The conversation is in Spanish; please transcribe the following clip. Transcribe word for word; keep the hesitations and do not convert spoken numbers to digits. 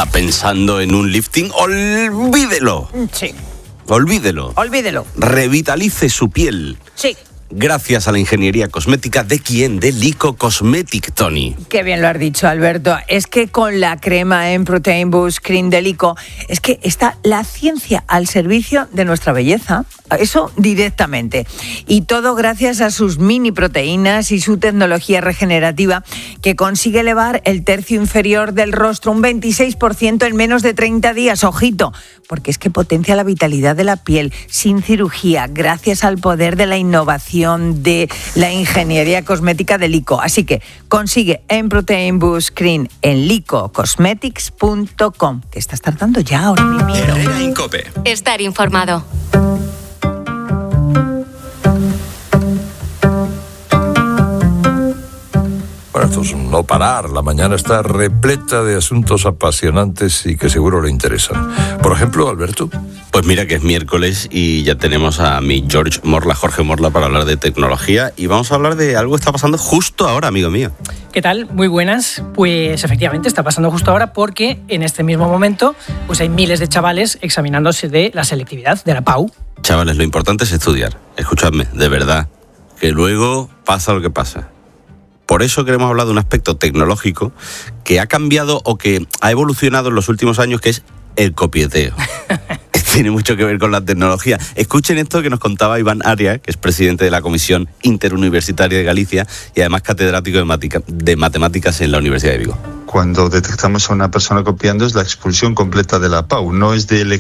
¿Está pensando en un lifting? ¡Olvídelo! Sí. Olvídelo. Olvídelo. Revitalice su piel. Sí. Gracias a la ingeniería cosmética de quién, de Lico Cosmetic, Tony. Qué bien lo has dicho, Alberto. Es que con la crema en Protein Boost Cream de Lico, es que está la ciencia al servicio de nuestra belleza. Eso directamente. Y todo gracias a sus mini proteínas y su tecnología regenerativa que consigue elevar el tercio inferior del rostro un veintiséis por ciento en menos de treinta días. Ojito, porque es que potencia la vitalidad de la piel sin cirugía gracias al poder de la innovación de la ingeniería cosmética de Lico. Así que consigue en Protein Boost Cream en lico cosmetics punto com. Te estás tardando ya ahora mismo. Herrera en COPE. Estar informado. Bueno, esto es un no parar. La mañana está repleta de asuntos apasionantes y que seguro le interesan. Por ejemplo, Alberto. Pues mira que es miércoles y ya tenemos a mi George Morla, Jorge Morla, para hablar de tecnología. Y vamos a hablar de algo que está pasando justo ahora, amigo mío. ¿Qué tal? Muy buenas. Pues efectivamente está pasando justo ahora porque en este mismo momento pues hay miles de chavales examinándose de la selectividad, de la P A U. Chavales, lo importante es estudiar. Escuchadme, de verdad, que luego pasa lo que pasa. Por eso queremos hablar de un aspecto tecnológico que ha cambiado o que ha evolucionado en los últimos años, que es el copieteo. Tiene mucho que ver con la tecnología. Escuchen esto que nos contaba Iván Arias, que es presidente de la Comisión Interuniversitaria de Galicia y además catedrático de, matica, de matemáticas en la Universidad de Vigo. Cuando detectamos a una persona copiando es la expulsión completa de la P A U, no es del